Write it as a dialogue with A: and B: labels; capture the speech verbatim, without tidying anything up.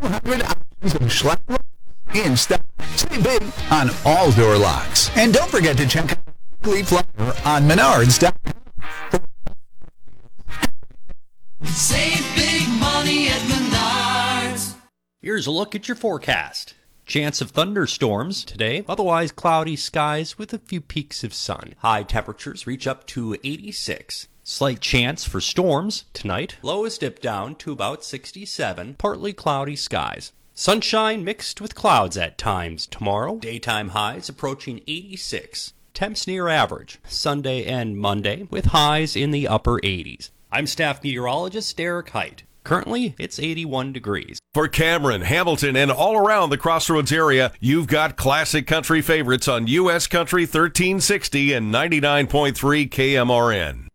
A: hundred options of Schlepp locks in stock. Save big on all door locks. And don't forget to check out the weekly flyer on Menards dot com.
B: Save big money at Menards.
C: Here's a look at your forecast. Chance of thunderstorms today, otherwise cloudy skies with a few peaks of sun. High temperatures reach up to eighty-six. Slight chance for storms tonight. Lows dip down to about sixty-seven. Partly cloudy skies. Sunshine mixed with clouds at times tomorrow. Daytime highs approaching eighty-six. Temps near average. Sunday and Monday with highs in the upper eighties. I'm staff meteorologist Eric Height. Currently, it's eighty-one degrees.
D: For Cameron, Hamilton, and all around the Crossroads area, you've got classic country favorites on U S Country thirteen sixty and ninety-nine point three K M R N.